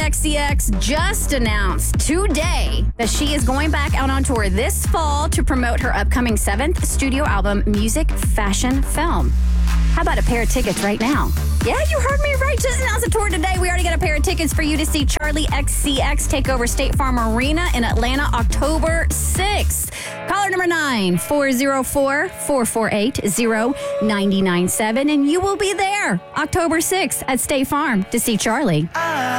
XCX just announced today that she is going back out on tour this fall to promote her upcoming 7th studio album, Music, Fashion, Film. How about a pair of tickets right now? Yeah, you heard me right. Just announced a tour today. We already got a pair of tickets for you to see Charlie XCX take over State Farm Arena in Atlanta, October 6th. Caller number 9-404-448-0997, and you will be there October 6th at State Farm to see Charlie.